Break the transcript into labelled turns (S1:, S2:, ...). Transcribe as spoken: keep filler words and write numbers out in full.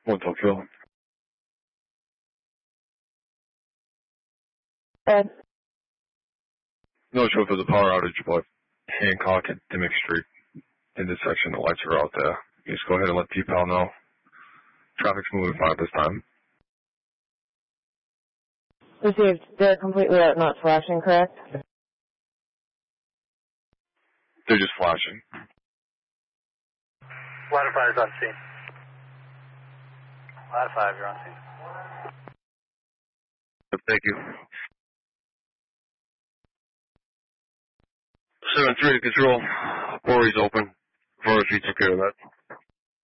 S1: One Tokyo.
S2: Ed.
S1: No show for the power outage, but Hancock at Dimmick Street intersection, the lights are out there. You just go ahead and let P PAL know. Traffic's moving fine at this time.
S2: Received. They're completely out, not flashing, correct?
S1: They're just flashing.
S3: Ladder five is on scene. Ladder five, you're on scene.
S1: Thank you. seven three to control. Quarry's open. Forestry took care of that.